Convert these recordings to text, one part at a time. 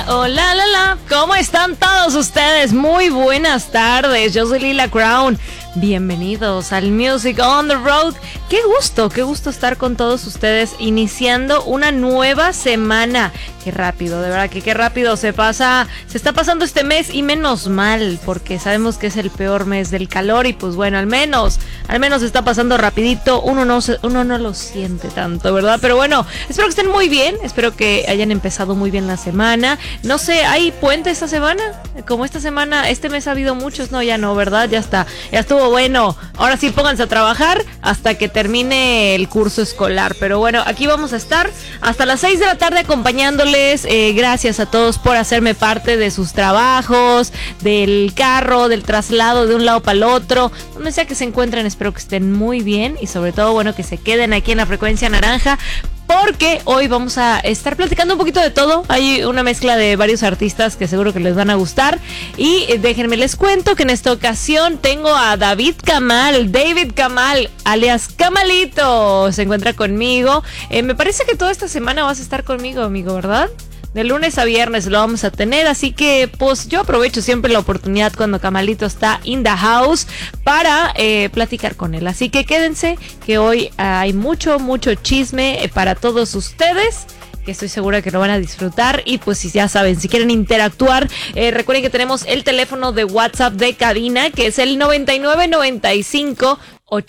Hola, la. ¿Cómo están todos ustedes? Muy buenas tardes. Yo soy Lila Crown. Bienvenidos al Music on the Road. Qué gusto estar con todos ustedes iniciando una nueva semana. Qué rápido, de verdad que qué rápido se está pasando este mes y menos mal, porque sabemos que es el peor mes del calor y pues bueno, al menos se está pasando rapidito, uno no lo siente tanto, ¿verdad? Pero bueno, espero que estén muy bien, espero que hayan empezado muy bien la semana. No sé, ¿hay puente esta semana? Como esta semana, este mes ha habido muchos, no, ya no, ¿verdad? Ya estuvo bueno. Ahora sí pónganse a trabajar hasta que termine el curso escolar. Pero bueno, aquí vamos a estar hasta las 6 de la tarde acompañándoles. Gracias a todos por hacerme parte de sus trabajos, del carro, del traslado de un lado para el otro. Donde sea que se encuentren, espero que estén muy bien y sobre todo, bueno, que se queden aquí en la frecuencia naranja, porque hoy vamos a estar platicando un poquito de todo. Hay una mezcla de varios artistas que seguro que les van a gustar. Y déjenme les cuento que en esta ocasión tengo a David Kamal, alias Kamalito. Se encuentra conmigo. Me parece que toda esta semana vas a estar conmigo, amigo, ¿verdad? De lunes a viernes lo vamos a tener, así que pues yo aprovecho siempre la oportunidad cuando Kamalito está in the house para platicar con él. Así que quédense, que hoy hay mucho chisme para todos ustedes, que estoy segura que lo van a disfrutar. Y pues si ya saben, si quieren interactuar, recuerden que tenemos el teléfono de WhatsApp de cabina, que es el 9995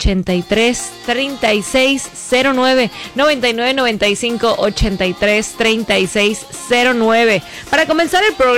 833609 9995 833609. Para comenzar el programa